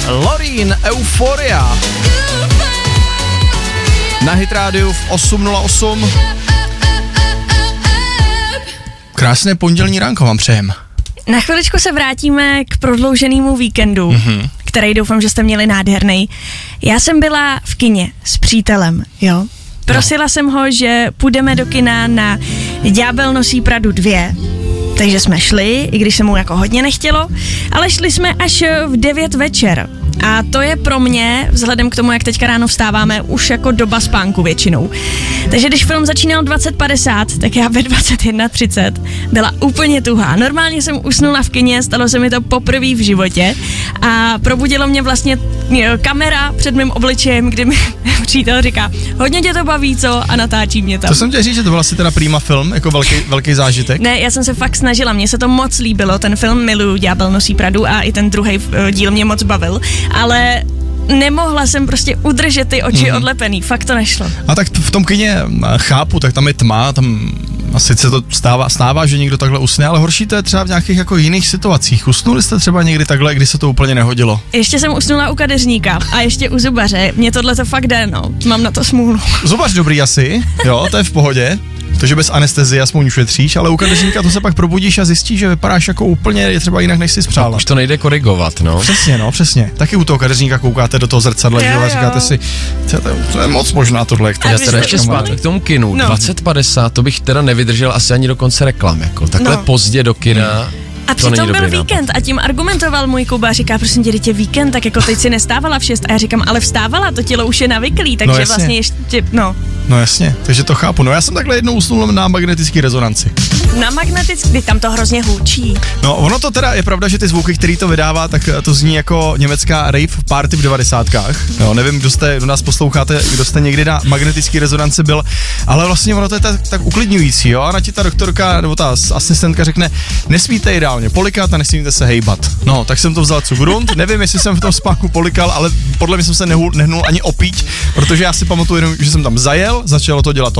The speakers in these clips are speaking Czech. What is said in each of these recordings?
Loreen, Euphoria. Na Hit Radio v 8:08. Krásné pondělní ránko vám přejem. Na chviličku se vrátíme k prodlouženému víkendu, který doufám, že jste měli nádherný. Já jsem byla v kině s přítelem, jo. Prosila jsem ho, že půjdeme do kina na Ďábel nosí Pradu 2, takže jsme šli, i když se mu jako hodně nechtělo, ale šli jsme až v 9 večer. A to je pro mě, vzhledem k tomu, jak teďka ráno vstáváme, už jako doba spánku většinou. Takže když film začínal 20:50, tak já ve 21:30 byla úplně tuhá. Normálně jsem usnula v kině, stalo se mi to poprvé v životě a probudilo mě vlastně kamera před mým obličejem, kdy mi přítel říká, hodně tě to baví, co? A natáčí mě tam. To jsem chtěl říct, že to byl asi teda prima film, jako velký zážitek. Ne, já jsem se fakt snažila, mně se to moc líbilo, ten film miluju, Ďábel nosí Pradu a i ten druhý díl mě moc bavil, ale nemohla jsem prostě udržet ty oči odlepený, fakt to nešlo. A tak v tom kině chápu, tak tam je tma, tam asi se to stává, že někdo takhle usne, ale horší to je třeba v nějakých jako jiných situacích. Usnuli jste třeba někdy takhle, kdy se to úplně nehodilo? Ještě jsem usnula u kadeřníka a ještě u zubaře, mně tohle to fakt jde, no, mám na to smůlu. Zubař dobrý asi, jo, to je v pohodě. To, že bez anestezie aspoň ušetříš, ale u kadeřníka to se pak probudíš a zjistíš, že vypadáš jako úplně je třeba jinak, než si spřála. Už to nejde korigovat, no. Přesně, no, přesně. Taky u toho kadeřníka koukáte do toho zrcadla, že a říkáte si, to je moc možná tohle. Já teda ještě zpátky k tomu kinu, 20:50, to bych teda nevydržel asi ani do konce reklam, jako takhle pozdě do kina. A přitom byl víkend a tím argumentoval můj Kuba, říká, prosím tě, teď je víkend, tak jako teď si nestávala v 6 a já říkám, ale vstávala, to tělo už je navyklý, takže vlastně ještě, No jasně, takže to chápu. No já jsem takhle jednou usnul na magnetický rezonanci. Na magnetický, tam to hrozně hůčí. No ono to teda je pravda, že ty zvuky, který to vydává, tak to zní jako německá rave party v 90kách. No, nevím, kdo nás posloucháte, kdo jste někdy na magnetický rezonanci byl, ale vlastně ono to je tak uklidňující, jo? A na ti ta doktorka nebo ta asistentka řekne, nesmíte ideálně polikat a nesmíte se hejbat. No, tak jsem to vzal cugrund, nevím, jestli jsem v tom spánku polikal, ale podle mě jsem se nehnul ani opít, protože já si pamatuju jenom, že jsem tam zajel, začalo to dělat to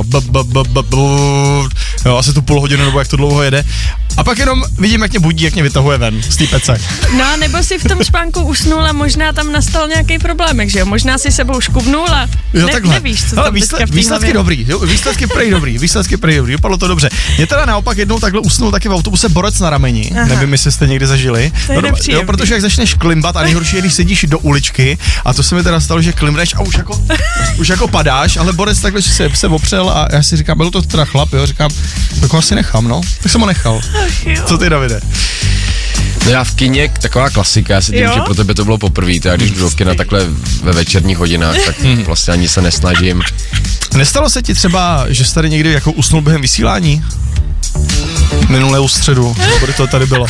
jo, asi tu půl hodinu nebo jak to dlouho jede. A pak jenom vidím, jak mě budí, jak mě vytahuje ven z té pece. No, nebo si v tom spánku usnul a možná tam nastal nějaký problémek, že jo? Možná si sebou škubnul a nevíš, co tam výsledky dobrý, jo, výsledky prej dobrý, dopadlo to dobře. Mě teda naopak jednou takhle usnul taky v autobuse borec na rameni, nevím, jestli jste někdy zažili. Jo, protože jak začneš klimbat a nejhorší je, když sedíš do uličky a to se mi teda stalo, že klimneš a už jako padáš, ale borec takhle se opřel a já si říkám, byl to teda chlap, jo, říkám, tak ho asi nechám, no, tak jsem ho nechal. Co ty, Davide? No já v kině, taková klasika, já si tím, že pro tebe to bylo poprvé, tak když jdu do kina takhle ve večerních hodinách, tak vlastně ani se nesnažím. Nestalo se ti třeba, že jsi tady někdy jako usnul během vysílání? Minulou středu, protože to tady bylo.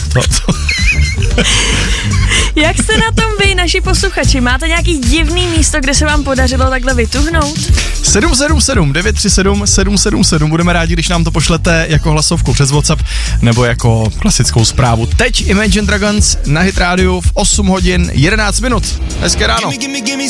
Jak jste na tom vy, naši posluchači? Máte nějaký divný místo, kde se vám podařilo takhle vytuhnout? 777 937 777, budeme rádi, když nám to pošlete jako hlasovku přes WhatsApp nebo jako klasickou zprávu. Teď Imagine Dragons na Hit Radio v 8:11. Hezké ráno.